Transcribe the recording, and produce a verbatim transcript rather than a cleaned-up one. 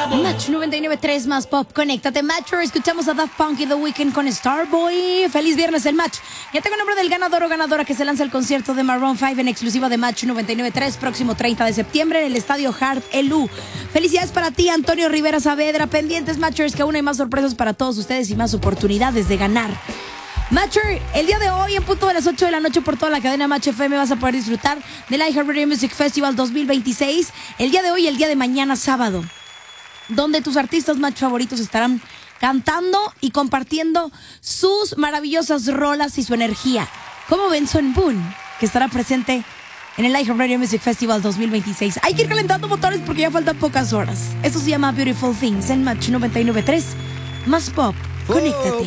Match noventa y nueve punto tres más pop, conéctate. Matcher, escuchamos a Daft Punk y The Weeknd con Starboy. Feliz viernes el Match. Ya tengo el nombre del ganador o ganadora que se lanza el concierto de Maroon cinco en exclusiva de Match noventa y nueve punto tres, próximo treinta de septiembre en el estadio Hard Elú. Felicidades para ti, Antonio Rivera Saavedra. Pendientes, Matchers, que aún hay más sorpresas para todos ustedes y más oportunidades de ganar. Matcher, el día de hoy en punto de las ocho de la noche por toda la cadena Match F M vas a poder disfrutar del iHeartRadio Music Festival dos mil veintiséis. El día de hoy y el día de mañana sábado, donde tus artistas Match favoritos estarán cantando y compartiendo sus maravillosas rolas y su energía. Como Benson Boone, que estará presente en el iHeartRadio Music Festival dos mil veintiséis. Hay que ir calentando motores porque ya faltan pocas horas. Eso se llama Beautiful Things en Match noventa y nueve punto tres. Más pop, conéctate.